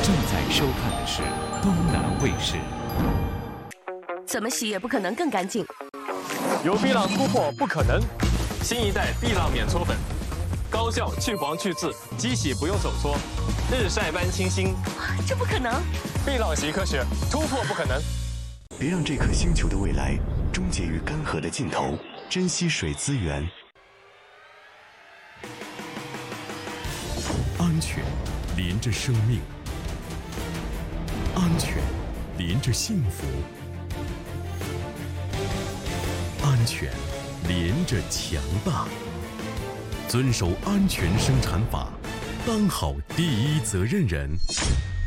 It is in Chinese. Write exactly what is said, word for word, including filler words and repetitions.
正在收看的是东南卫视。 怎么洗也不可能更干净。 有碧浪突破不可能，新一代碧浪免搓粉，高效去黄去渍，机洗不用手搓，日晒般清新。 这不可能！ 碧浪洗科学，突破不可能。 别让这颗星球的未来终结于干涸的尽头，珍惜水资源。 安全连着生命，安全连着幸福，安全连着强大。遵守安全生产法，当好第一责任人。